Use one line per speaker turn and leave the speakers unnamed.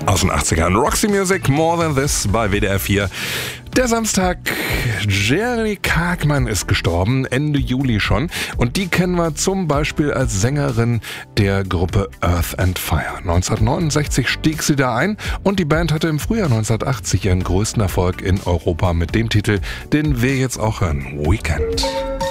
Aus den 80ern. Roxy Music, More Than This bei WDR 4. Der Samstag, Jerry Carkman ist gestorben, Ende Juli schon. Und die kennen wir zum Beispiel als Sängerin der Gruppe Earth and Fire. 1969 stieg sie da ein und die Band hatte im Frühjahr 1980 ihren größten Erfolg in Europa mit dem Titel, den wir jetzt auch hören, Weekend.